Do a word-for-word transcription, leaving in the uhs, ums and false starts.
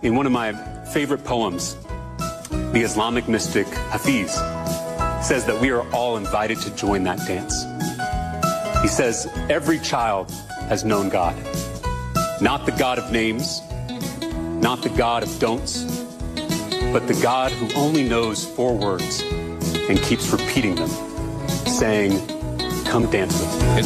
In one of my favorite poems, the Islamic mystic Hafiz says that we are all invited to join that dance. He says, every child has known God. Not the God of names, not the God of don'ts, but the God who only knows four words and keeps repeating them, saying, come dance with me.